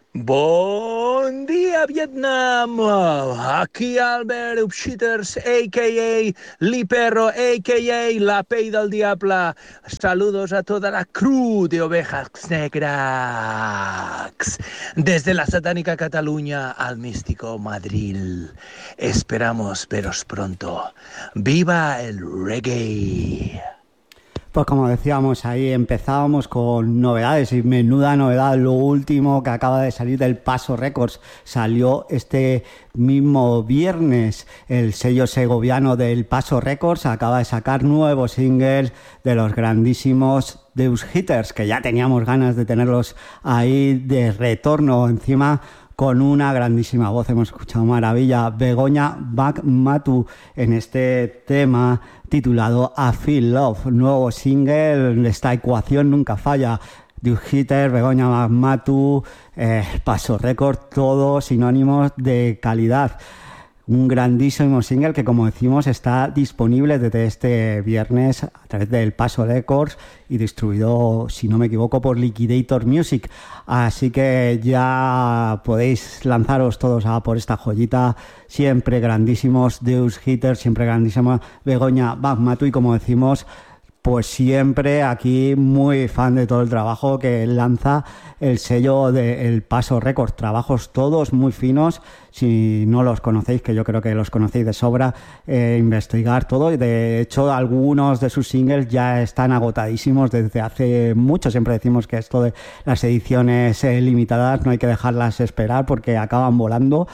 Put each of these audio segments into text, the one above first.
Bon dia, Vietnam! Aquí Albert Upshitters, a.k.a. Lee Perro, a.k.a. La Pey del Diable. Saludos a toda la crew de Ovejas Negras. Desde la satánica Cataluña al místico Madrid. Esperamos veros pronto. ¡Viva el reggae! Pues como decíamos ahí, empezábamos con novedades y menuda novedad. Lo último que acaba de salir del Paso Records salió este mismo viernes. El sello segoviano del Paso Records acaba de sacar nuevos singles de los grandísimos Deus Hitters, que ya teníamos ganas de tenerlos ahí de retorno encima. Con una grandísima voz, hemos escuchado maravilla. Begoña Matu en este tema titulado I Feel Love, nuevo single. Esta ecuación nunca falla. Deus Hitter, Begoña Matu, Paso Record, todos sinónimos de calidad. Un grandísimo single que, como decimos, está disponible desde este viernes a través del Paso Records y distribuido, si no me equivoco, por Liquidator Music. Así que ya podéis lanzaros todos a por esta joyita. Siempre grandísimos Deus Hitters, siempre grandísima Begoña Matu, y como decimos, pues siempre aquí muy fan de todo el trabajo que lanza el sello de El Paso Records. Trabajos todos muy finos. Si no los conocéis, que yo creo que los conocéis de sobra, investigar todo. Y de hecho, algunos de sus singles ya están agotadísimos desde hace mucho. Siempre decimos que esto de las ediciones limitadas no hay que dejarlas esperar porque acaban volando.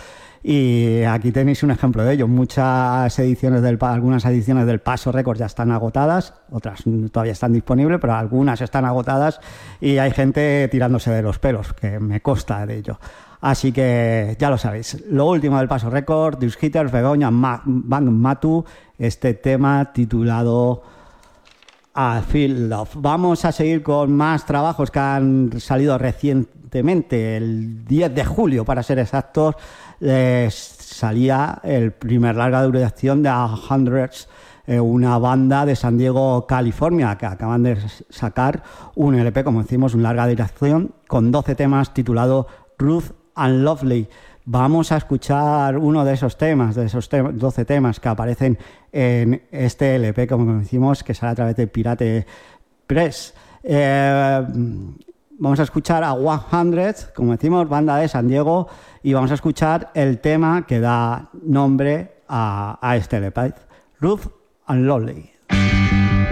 Y aquí tenéis un ejemplo de ello. Muchas ediciones algunas ediciones del Paso Records ya están agotadas, otras todavía están disponibles, pero algunas están agotadas y hay gente tirándose de los pelos, que me consta de ello. Así que ya lo sabéis. Lo último del Paso Records, Deus Hitters, Begoña Matu, este tema titulado I Feel Love. Vamos a seguir con más trabajos que han salido recientemente. El 10 de julio, para ser exactos, salía el primer larga duración de Hundreds, una banda de San Diego, California, que acaban de sacar un LP, como decimos, un larga duración con 12 temas titulado Ruth and Lovely. Vamos a escuchar uno de esos temas, 12 temas que aparecen en este LP, como decimos, que sale a través de Pirate Press. Vamos a escuchar a 100, como decimos, banda de San Diego, y vamos a escuchar el tema que da nombre a este LP, Ruth and Lovely.